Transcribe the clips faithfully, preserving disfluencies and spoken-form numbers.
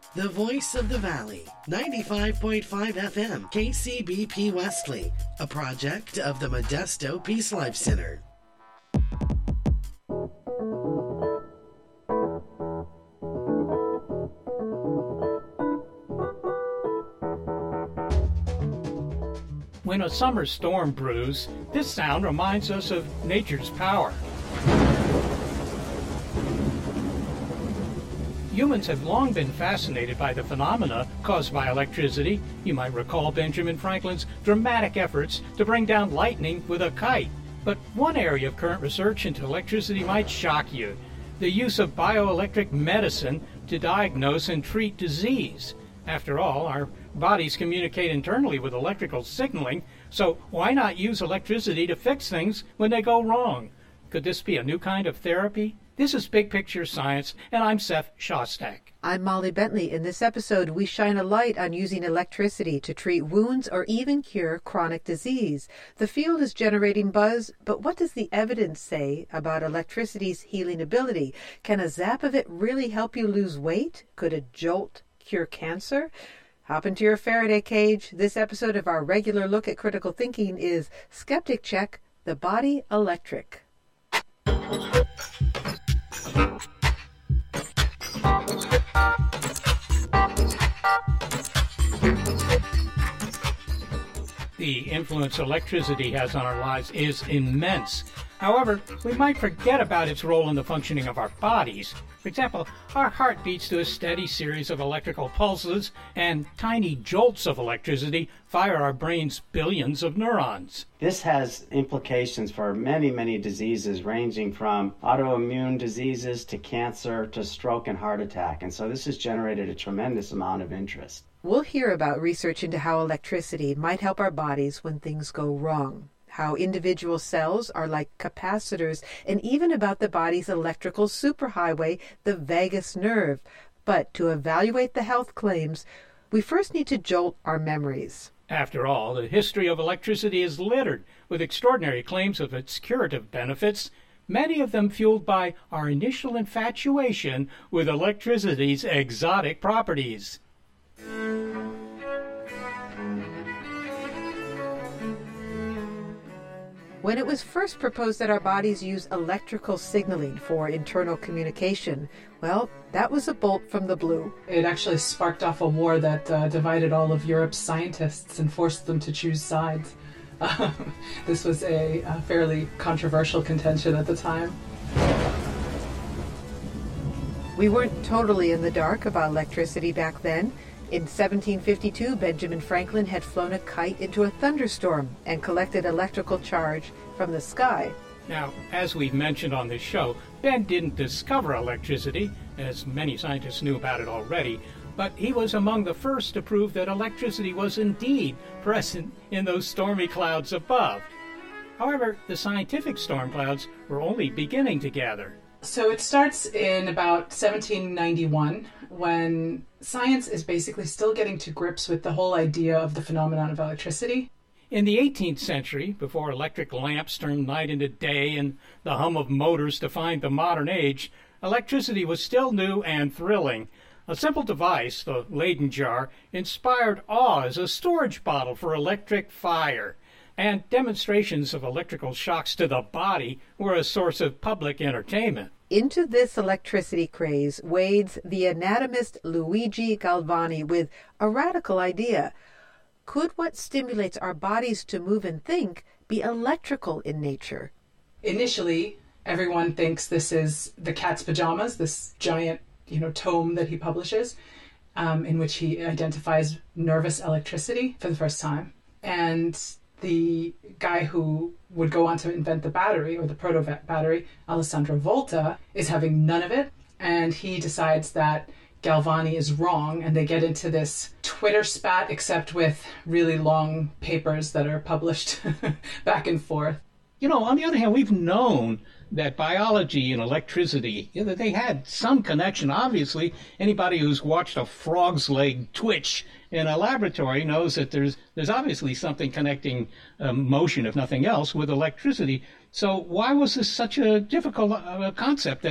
The voice of the valley, ninety-five point five F M, K C B P Wesley, a project of the Modesto Peace Life Center. When a summer storm brews, this sound reminds us of nature's power. Humans have long been fascinated by the phenomena caused by electricity. You might recall Benjamin Franklin's dramatic efforts to bring down lightning with a kite. But one area of current research into electricity might shock you: the use of bioelectric medicine to diagnose and treat disease. After all, our bodies communicate internally with electrical signaling, so why not use electricity to fix things when they go wrong? Could this be a new kind of therapy? This is Big Picture Science, and I'm Seth Shostak. I'm Molly Bentley. In this episode, we shine a light on using electricity to treat wounds or even cure chronic disease. The field is generating buzz, but what does the evidence say about electricity's healing ability? Can a zap of it really help you lose weight? Could a jolt cure cancer? Hop into your Faraday cage. This episode of our regular look at critical thinking is Skeptic Check, the Body Electric. The influence electricity has on our lives is immense. However, we might forget about its role in the functioning of our bodies. For example, our heart beats to a steady series of electrical pulses, and tiny jolts of electricity fire our brain's billions of neurons. This has implications for many, many diseases, ranging from autoimmune diseases to cancer to stroke and heart attack. And so this has generated a tremendous amount of interest. We'll hear about research into how electricity might help our bodies when things go wrong, how individual cells are like capacitors, and even about the body's electrical superhighway, the vagus nerve. But to evaluate the health claims, we first need to jolt our memories. After all, the history of electricity is littered with extraordinary claims of its curative benefits, many of them fueled by our initial infatuation with electricity's exotic properties. When it was first proposed that our bodies use electrical signaling for internal communication, well, that was a bolt from the blue. It actually sparked off a war that uh, divided all of Europe's scientists and forced them to choose sides. Uh, this was a, a fairly controversial contention at the time. We weren't totally in the dark about electricity back then. In seventeen fifty-two, Benjamin Franklin had flown a kite into a thunderstorm and collected electrical charge from the sky. Now, as we've mentioned on this show, Ben didn't discover electricity, as many scientists knew about it already, but he was among the first to prove that electricity was indeed present in those stormy clouds above. However, the scientific storm clouds were only beginning to gather. So it starts in about seventeen ninety-one, when science is basically still getting to grips with the whole idea of the phenomenon of electricity. In the eighteenth century, before electric lamps turned night into day and the hum of motors defined the modern age, electricity was still new and thrilling. A simple device, the Leyden jar, inspired awe as a storage bottle for electric fire, and demonstrations of electrical shocks to the body were a source of public entertainment. Into this electricity craze wades the anatomist Luigi Galvani with a radical idea. Could what stimulates our bodies to move and think be electrical in nature? Initially, everyone thinks this is The Cat's Pajamas, this giant, you know, tome that he publishes, um, in which he identifies nervous electricity for the first time. And the guy who would go on to invent the battery, or the proto-battery, Alessandro Volta, is having none of it, and he decides that Galvani is wrong, and they get into this Twitter spat, except with really long papers that are published back and forth. You know, on the other hand, we've known that biology and electricity, you know, they had some connection. Obviously, anybody who's watched a frog's leg twitch in a laboratory knows that there's there's obviously something connecting uh, motion, if nothing else, with electricity. So why was this such a difficult uh, concept that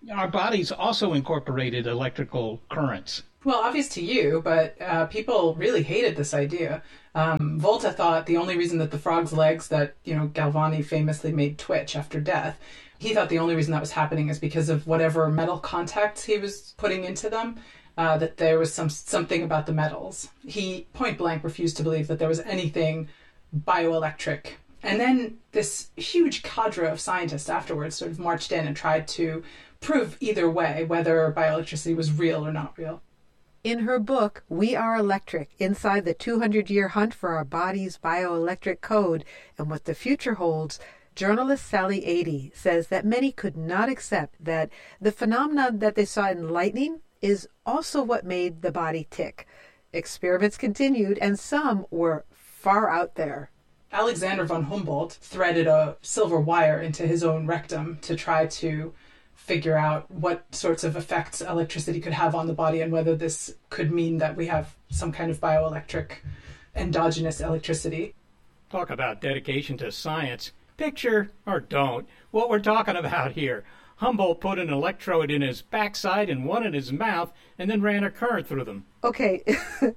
Our bodies also incorporated electrical currents. Well, obvious to you, but uh, people really hated this idea. Um, Volta thought the only reason that the frog's legs that, you know, Galvani famously made twitch after death, he thought the only reason that was happening is because of whatever metal contacts he was putting into them, uh, that there was some something about the metals. He point blank refused to believe that there was anything bioelectric. And then this huge cadre of scientists afterwards sort of marched in and tried to prove either way whether bioelectricity was real or not real. In her book, We Are Electric, Inside the two hundred year Hunt for Our Body's Bioelectric Code and What the Future Holds, journalist Sally Adey says that many could not accept that the phenomenon that they saw in lightning is also what made the body tick. Experiments continued, and some were far out there. Alexander von Humboldt threaded a silver wire into his own rectum to try to figure out what sorts of effects electricity could have on the body and whether this could mean that we have some kind of bioelectric endogenous electricity. Talk about dedication to science. Picture, or don't, what we're talking about here. Humboldt put an electrode in his backside and one in his mouth and then ran a current through them. Okay,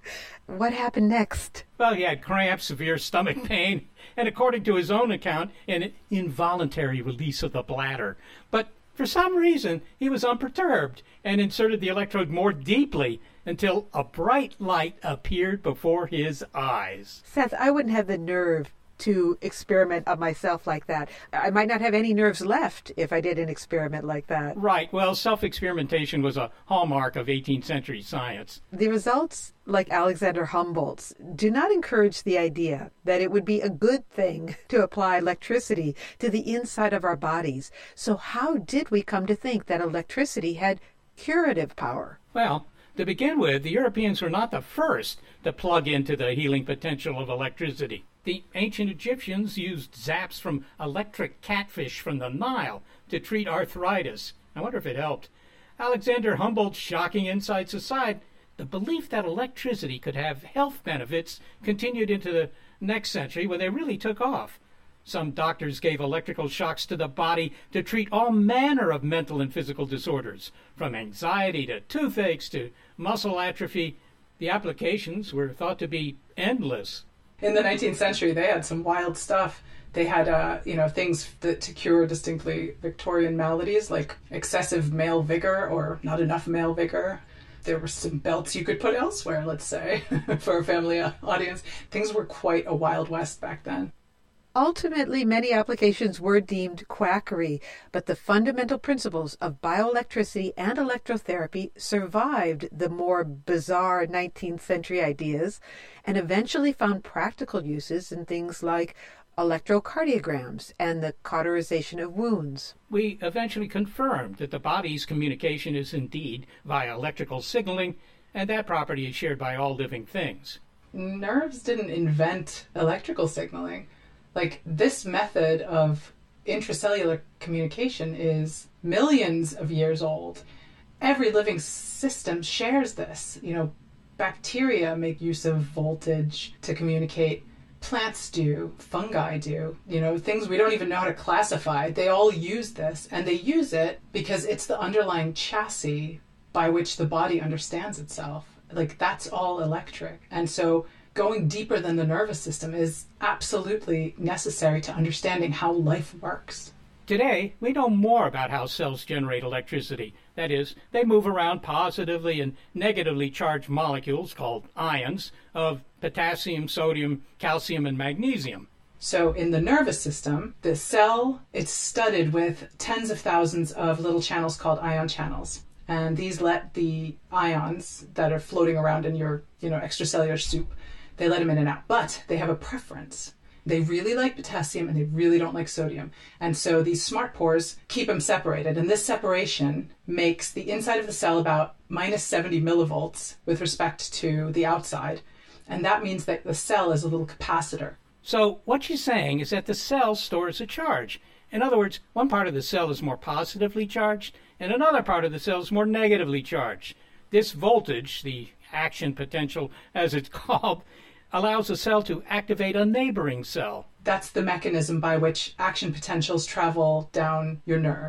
what happened next? Well, he had cramps, severe stomach pain, and according to his own account, an involuntary release of the bladder. But for some reason, he was unperturbed and inserted the electrode more deeply until a bright light appeared before his eyes. Seth, I wouldn't have the nerve to experiment on myself like that. I might not have any nerves left if I did an experiment like that. Right. Well, self-experimentation was a hallmark of eighteenth century science. The results, like Alexander Humboldt's, do not encourage the idea that it would be a good thing to apply electricity to the inside of our bodies. So how did we come to think that electricity had curative power? Well, to begin with, the Europeans were not the first to plug into the healing potential of electricity. The ancient Egyptians used zaps from electric catfish from the Nile to treat arthritis. I wonder if it helped. Alexander Humboldt's shocking insights aside, the belief that electricity could have health benefits continued into the next century where they really took off. Some doctors gave electrical shocks to the body to treat all manner of mental and physical disorders, from anxiety to toothaches to muscle atrophy. The applications were thought to be endless. In the nineteenth century, they had some wild stuff. They had, uh, you know, things that to cure distinctly Victorian maladies like excessive male vigor or not enough male vigor. There were some belts you could put elsewhere, let's say, for a family audience. Things were quite a Wild West back then. Ultimately, many applications were deemed quackery, but the fundamental principles of bioelectricity and electrotherapy survived the more bizarre nineteenth century ideas and eventually found practical uses in things like electrocardiograms and the cauterization of wounds. We eventually confirmed that the body's communication is indeed via electrical signaling, and that property is shared by all living things. Nerves didn't invent electrical signaling. Like, this method of intracellular communication is millions of years old. Every living system shares this. You know, bacteria make use of voltage to communicate. Plants do, fungi do, you know, things we don't even know how to classify. They all use this, and they use it because it's the underlying chassis by which the body understands itself. Like, that's all electric. And so going deeper than the nervous system is absolutely necessary to understanding how life works. Today, we know more about how cells generate electricity. That is, they move around positively and negatively charged molecules, called ions, of potassium, sodium, calcium, and magnesium. So in the nervous system, the cell, it's studded with tens of thousands of little channels called ion channels. And these let the ions that are floating around in your, you know, extracellular soup, they let them in and out. But they have a preference. They really like potassium and they really don't like sodium. And so these smart pores keep them separated. And this separation makes the inside of the cell about minus seventy millivolts with respect to the outside. And that means that the cell is a little capacitor. So what she's saying is that the cell stores a charge. In other words, one part of the cell is more positively charged and another part of the cell is more negatively charged. This voltage, the action potential as it's called, allows a cell to activate a neighboring cell. That's the mechanism by which action potentials travel down your nerves.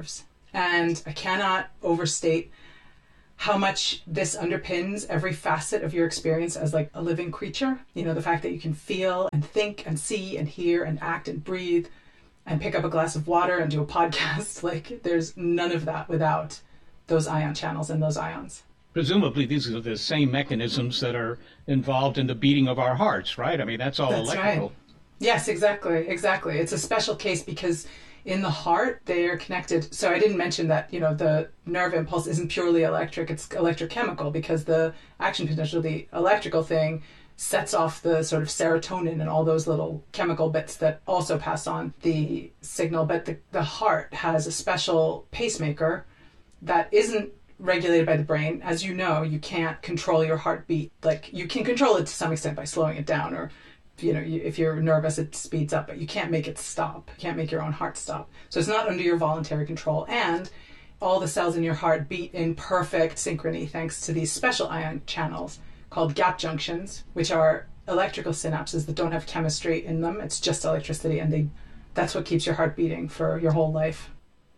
And I cannot overstate how much this underpins every facet of your experience as like a living creature. You know, the fact that you can feel and think and see and hear and act and breathe and pick up a glass of water and do a podcast. Like, there's none of that without those ion channels and those ions. Presumably these are the same mechanisms that are involved in the beating of our hearts, right? I mean, that's all That's electrical. Right. Yes, exactly, exactly. It's a special case because in the heart, they are connected. So I didn't mention that, you know, the nerve impulse isn't purely electric, it's electrochemical, because the action potential, the electrical thing, sets off the sort of serotonin and all those little chemical bits that also pass on the signal. But the, the heart has a special pacemaker that isn't regulated by the brain. As you know, you can't control your heartbeat. Like, you can control it to some extent by slowing it down, or you know, you, if you're nervous, it speeds up, but you can't make it stop. You can't make your own heart stop. So it's not under your voluntary control. And all the cells in your heart beat in perfect synchrony thanks to these special ion channels called gap junctions, which are electrical synapses that don't have chemistry in them. It's just electricity, and they that's what keeps your heart beating for your whole life.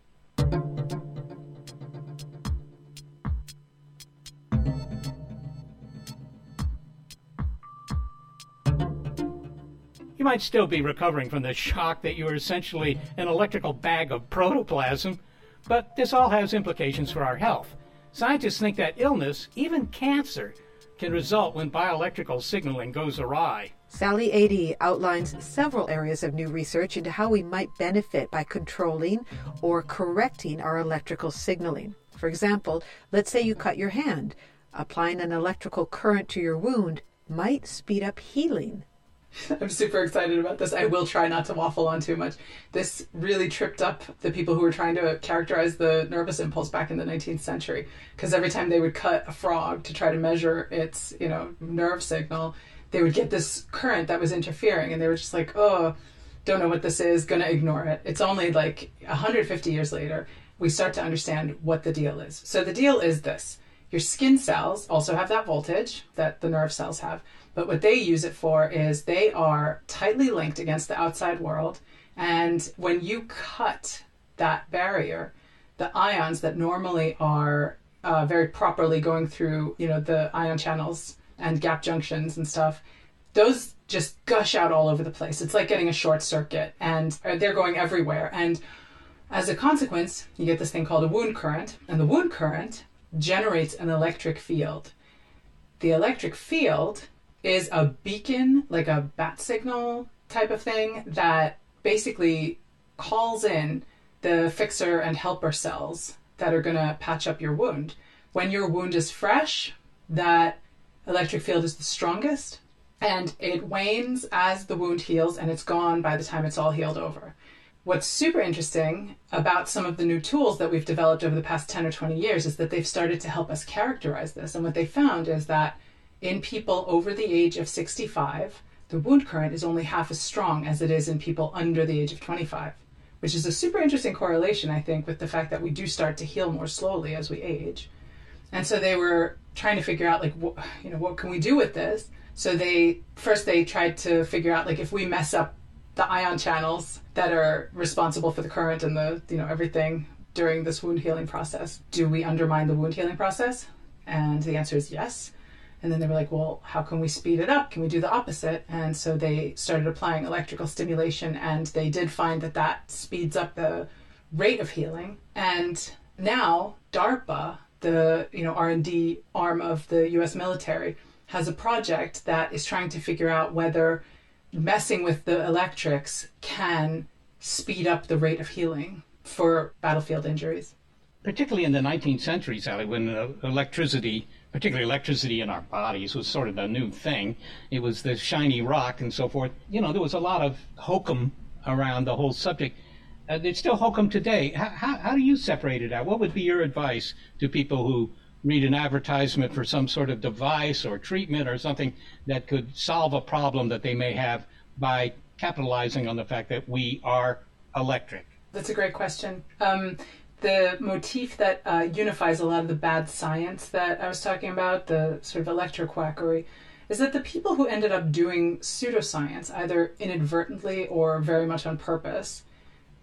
You might still be recovering from the shock that you are essentially an electrical bag of protoplasm, but this all has implications for our health. Scientists think that illness, even cancer, can result when bioelectrical signaling goes awry. Sally Adee outlines several areas of new research into how we might benefit by controlling or correcting our electrical signaling. For example, let's say you cut your hand. Applying an electrical current to your wound might speed up healing. I'm super excited about this. I will try not to waffle on too much. This really tripped up the people who were trying to characterize the nervous impulse back in the nineteenth century, because every time they would cut a frog to try to measure its, you know, nerve signal, they would get this current that was interfering, and they were just like, oh, don't know what this is, gonna ignore it. It's only like one hundred fifty years later we start to understand what the deal is. So the deal is this. Your skin cells also have that voltage that the nerve cells have. But what they use it for is they are tightly linked against the outside world. And when you cut that barrier, the ions that normally are uh, very properly going through, you know, the ion channels and gap junctions and stuff, those just gush out all over the place. It's like getting a short circuit, and they're going everywhere. And as a consequence, you get this thing called a wound current. And the wound current generates an electric field. The electric field is a beacon, like a bat signal type of thing, that basically calls in the fixer and helper cells that are going to patch up your wound. When your wound is fresh, that electric field is the strongest, and it wanes as the wound heals, and it's gone by the time it's all healed over. What's super interesting about some of the new tools that we've developed over the past ten or twenty years is that they've started to help us characterize this. And what they found is that in people over the age of sixty-five, the wound current is only half as strong as it is in people under the age of twenty-five, which is a super interesting correlation, I think, with the fact that we do start to heal more slowly as we age. And so they were trying to figure out, like, wh- you know, what can we do with this? So they, first they tried to figure out, like, if we mess up the ion channels that are responsible for the current and the, you know, everything during this wound healing process, do we undermine the wound healing process? And the answer is yes. And then they were like, well, how can we speed it up? Can we do the opposite? And so they started applying electrical stimulation, and they did find that that speeds up the rate of healing. And now DARPA, the you know R and D arm of the U S military, has a project that is trying to figure out whether messing with the electrics can speed up the rate of healing for battlefield injuries. Particularly in the nineteenth century, Sally, when uh, electricity, particularly electricity in our bodies, was sort of a new thing. It was the shiny rock and so forth. You know, there was a lot of hokum around the whole subject. Uh, it's still hokum today. How, how, how do you separate it out? What would be your advice to people who read an advertisement for some sort of device or treatment or something that could solve a problem that they may have by capitalizing on the fact that we are electric? That's a great question. Um, the motif that uh, unifies a lot of the bad science that I was talking about, the sort of electroquackery, is that the people who ended up doing pseudoscience, either inadvertently or very much on purpose,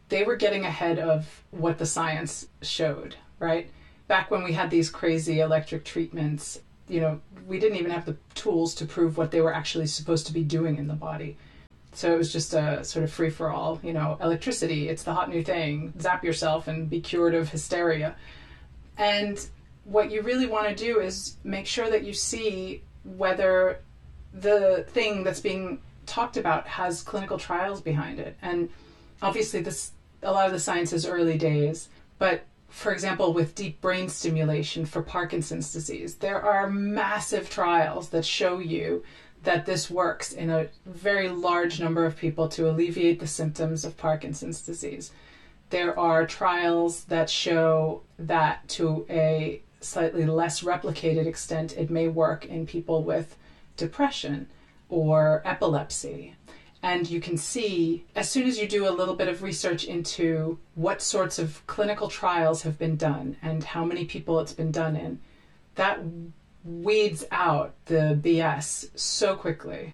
they were getting ahead of what the science showed, right? Back when we had these crazy electric treatments, you know, we didn't even have the tools to prove what they were actually supposed to be doing in the body. So it was just a sort of free-for-all, you know, electricity, it's the hot new thing, zap yourself and be cured of hysteria. And what you really want to do is make sure that you see whether the thing that's being talked about has clinical trials behind it. And obviously this, a lot of the science is early days, but for example, with deep brain stimulation for Parkinson's disease, there are massive trials that show you that this works in a very large number of people to alleviate the symptoms of Parkinson's disease. There are trials that show that to a slightly less replicated extent, it may work in people with depression or epilepsy. And you can see, as soon as you do a little bit of research into what sorts of clinical trials have been done and how many people it's been done in, that weeds out the B S so quickly.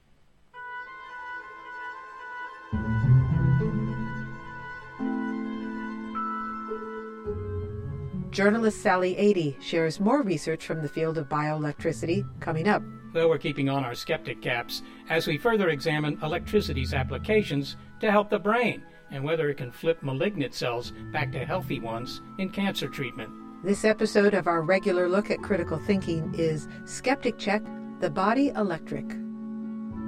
Journalist Sally Adee shares more research from the field of bioelectricity coming up. Well, we're keeping on our skeptic caps as we further examine electricity's applications to help the brain and whether it can flip malignant cells back to healthy ones in cancer treatment. This episode of our regular look at critical thinking is Skeptic Check, The Body Electric.